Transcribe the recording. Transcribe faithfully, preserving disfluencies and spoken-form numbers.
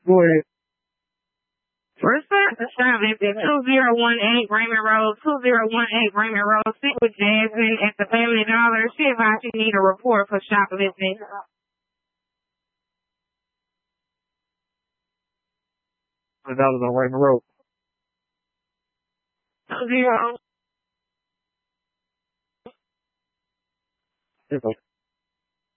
Go ahead. Respect the service at two zero one eight Raymond Road, two zero one eight Raymond Road. Sit with Jasmine at the Family Dollar. She advised you need a report for shoplifting. That was on Raymond Road. Two zero. It's okay.